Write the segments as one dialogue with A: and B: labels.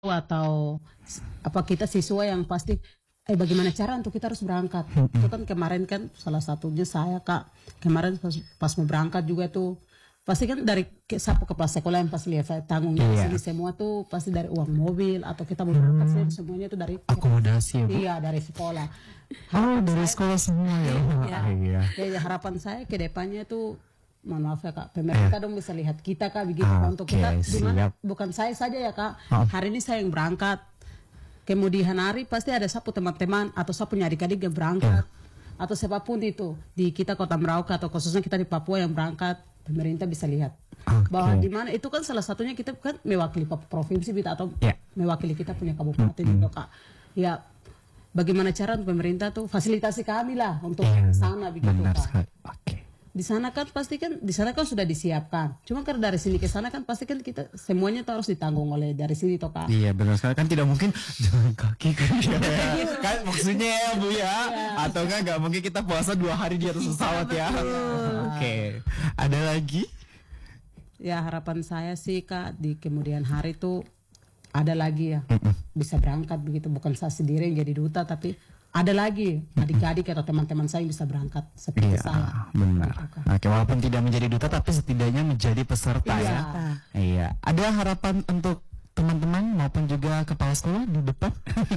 A: atau apa kita siswa yang pasti bagaimana cara untuk kita harus berangkat. Itu kan kemarin kan salah satunya saya Kak, kemarin pas mau berangkat juga tuh pasti kan dari sapu kepala sekolah yang pasti lihat saya tanggungnya di sini semua tuh pasti dari uang mobil atau kita mau berangkat semuanya itu dari
B: akomodasi ya, Bu?
A: Iya, dari sekolah.
B: Dari sekolah semua ya. Iya.
A: Ya, harapan saya ke depannya tuh mohon maaf ya Kak, pemerintah dong bisa lihat kita Kak begitu untuk kita gimana, bukan saya saja ya Kak. Hari ini saya yang berangkat, kemudian hari pasti ada sapu teman-teman atau sapu adik-adik yang berangkat atau siapapun itu di kita Kota Merauke atau khususnya kita di Papua yang berangkat, pemerintah bisa lihat bahwa di mana itu kan salah satunya kita kan mewakili provinsi kita atau mewakili kita punya kabupaten gitu Kak. Ya bagaimana cara pemerintah tuh fasilitasi kami lah untuk sana begitu Kak. Di sana kan pasti kan di sana kan sudah disiapkan. Cuma karena dari sini ke sana kan pasti kan kita semuanya tuh harus ditanggung oleh dari sini toh Kak.
B: Iya benar sekali, kan tidak mungkin jalan kaki kan, kan maksudnya ya Bu ya. Atau nggak mungkin kita puasa 2 hari di atas pesawat ya. Oke. Ada lagi?
A: Ya harapan saya sih Kak di kemudian hari tuh ada lagi ya bisa berangkat begitu, bukan saya sendiri yang jadi duta tapi ada lagi adik-adik atau teman-teman saya yang bisa berangkat seperti saya.
B: Benar. Oke, walaupun tidak menjadi duta tapi setidaknya menjadi peserta ya. Iya. Ada harapan untuk teman-teman maupun juga kepala sekolah di depan?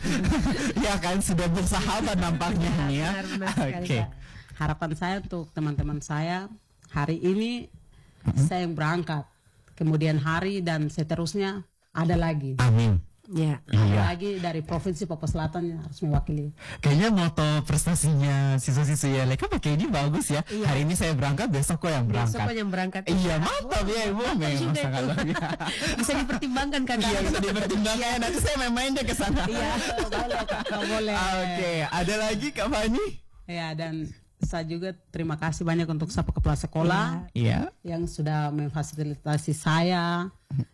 B: Ya kan sudah bersahabat nampaknya nih ya. Oke.
A: Harapan saya untuk teman-teman saya hari ini saya yang berangkat. Kemudian hari dan seterusnya ada lagi.
B: Amin.
A: Ya, ada lagi dari provinsi Papua Selatan yang harus mewakili.
B: Kayaknya moto prestasinya siswa-siswi ya Leka pakai ini bagus ya. Hari ini saya berangkat, besok kok yang berangkat.
C: Besok kok yang berangkat.
B: Iya, mantap ya Ibu. Memang sangat luar biasa.
C: Bisa dipertimbangkan kan?
B: Iya, bisa dipertimbangkan. Nanti saya main-main deh ke sana.
A: Iya, boleh Kak, boleh.
B: Oke, ada lagi Kak Fani?
A: Ya, dan saya juga terima kasih banyak untuk sapu kepala sekolah yang sudah memfasilitasi saya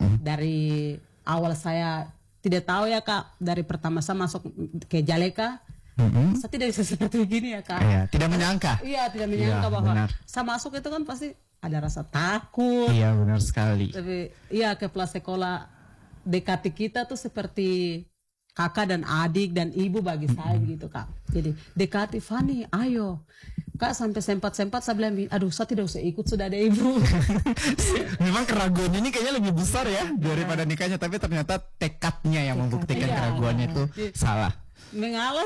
A: dari awal. Saya tidak tahu ya Kak, dari pertama saya masuk ke Jaleka, saya tidak bisa seperti begini ya Kak.
B: Iya, tidak menyangka.
A: Iya, tidak menyangka bahwa saya masuk itu kan pasti ada rasa takut.
B: Iya, benar sekali.
A: Tapi iya, kepala sekolah dekati kita tuh seperti kakak dan adik dan ibu bagi saya begitu Kak. Jadi dekati Fani, ayo Kak, sampai sempat saya bilang, aduh saya tidak usah ikut, sudah ada ibu.
B: Memang keraguannya ini kayaknya lebih besar ya daripada nikahnya, tapi ternyata tekadnya yang membuktikan keraguannya itu salah.
A: Mengalah,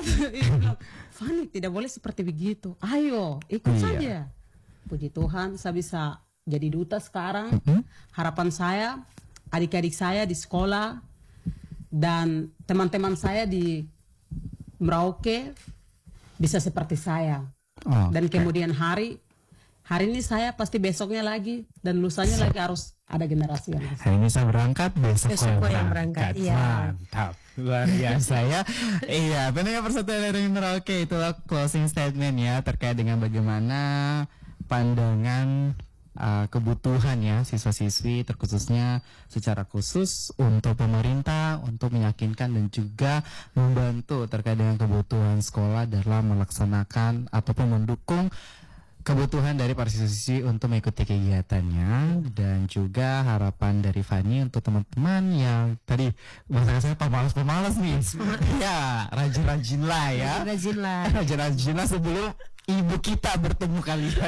A: Fani tidak boleh seperti begitu, ayo ikut saja. Puji Tuhan saya bisa jadi duta sekarang. Harapan saya adik-adik saya di sekolah dan teman-teman saya di Merauke bisa seperti saya. Dan kemudian hari ini saya pasti besoknya lagi dan lusanya lagi harus ada generasi yang
B: hari ini saya berangkat, besok
C: yang berangkat.
B: Mantap, luar biasa ya. Iya, pendengar Persatuan dari Merauke, itulah closing statement ya terkait dengan bagaimana pandangan kebutuhan ya siswa-siswi, terkhususnya secara khusus untuk pemerintah untuk meyakinkan dan juga membantu terkait dengan kebutuhan sekolah dalam melaksanakan ataupun mendukung kebutuhan dari para siswa-siswi untuk mengikuti kegiatannya. Dan juga harapan dari Fani untuk teman-teman yang tadi bahasa saya pemalas-pemalas nih ya, rajin-rajinlah ya, rajin-rajinlah sebelum ibu kita bertemu kalian.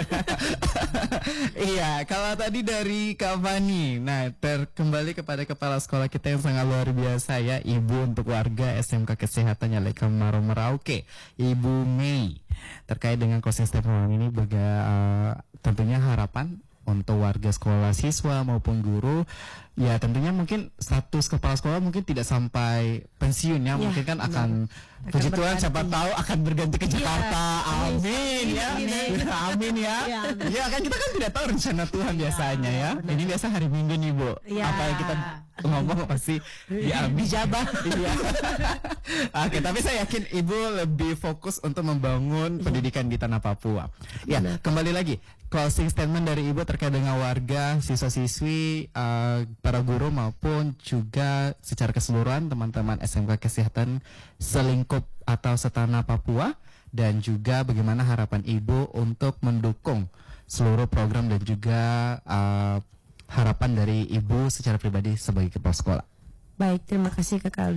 B: Iya, kalau tadi dari Kak Fani, nah kembali kepada kepala sekolah kita yang sangat luar biasa ya, ibu untuk warga SMK Kesehatannya Leka Merauke, Ibu Mei, terkait dengan closing statement ini tentunya harapan untuk warga sekolah, siswa maupun guru. Ya tentunya mungkin status kepala sekolah mungkin tidak sampai pensiun ya, mungkin kan akan puji Tuhan siapa tahu akan berganti ke Jakarta. Amin ya. Amin ya. Ya kan kita kan tidak tahu rencana Tuhan biasanya ya. Ini biasa hari Minggu nih Bu. Apa yang kita ngomong pasti dijabah. Iya. Oke, tapi saya yakin Ibu lebih fokus untuk membangun pendidikan di tanah Papua. Ya, kembali lagi closing statement dari Ibu terkait dengan warga, siswa-siswi, para guru maupun juga secara keseluruhan teman-teman SMK Kesehatan selingkup atau setanah Papua, dan juga bagaimana harapan Ibu untuk mendukung seluruh program dan juga harapan dari Ibu secara pribadi sebagai kepala sekolah.
C: Baik, terima kasih Kakak.